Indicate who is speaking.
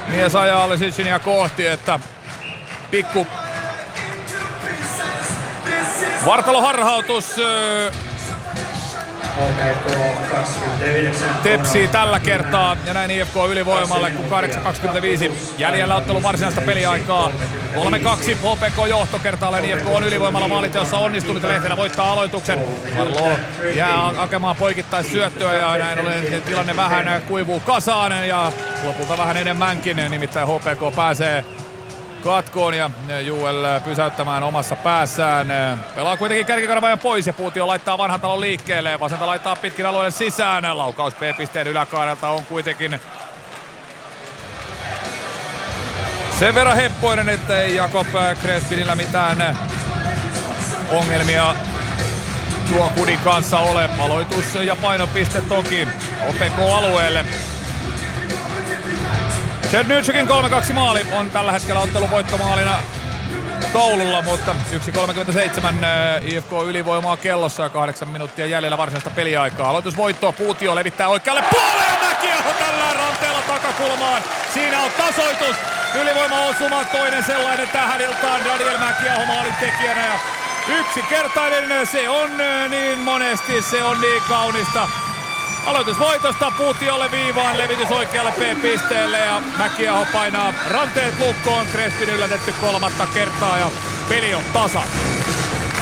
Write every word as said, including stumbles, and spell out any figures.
Speaker 1: mies ajaa Lysiciniä kohti, että pikku vartaloharhautus tepsii tällä kertaa ja näin I F K ylivoimalle, kun kahdeksan kaksikymmentäviisi jäljellä ottelun varsinaista peliaikaa. kolme kaksi H P K johto kertaalleen. I F K on ylivoimalla maaliteossa onnistunut ja Lehterä voittaa aloituksen. Marlo jää hakemaan poikittais syöttöä ja näin ollen tilanne vähän kuivuu kasaan ja lopulta vähän enemmänkin, nimittäin H P K pääsee katkoon ja Juel pysäyttämään omassa päässään. Pelaa kuitenkin kärkikarvajan pois ja Puutio laittaa vanhan talon liikkeelle. Vasenta laittaa pitkin alueen sisään. Laukaus B-pisteen yläkaarelta on kuitenkin sen verran heppoinen, ettei Jakob Crespinillä mitään ongelmia tuo kudin kanssa ole. Aloitus ja painopiste toki H P K-alueelle. Cernuschikin kolme kaksi maali on tällä hetkellä ottelun voittomaalina taululla, mutta yksi kolmekymmentäseitsemän I F K ylivoimaa kellossa ja kahdeksan minuuttia jäljellä varsinaista peliaikaa. Aloitusvoittoa Puutio levittää oikealle puolelle. Mäkiaho tällä ranteella takakulmaan. Siinä on tasoitus. Ylivoimaosuma toinen sellainen tähän iltaan. Daniel Mäkiaho maalin tekijänä ja yksinkertainen se on niin monesti, se on niin kaunista. Aloitusvoitosta Puutiolle viivaan, levitys oikealle B-pisteelle ja Mäkiaho painaa ranteet lukkoon. Crespin yllätetty kolmatta kertaa ja peli on tasa.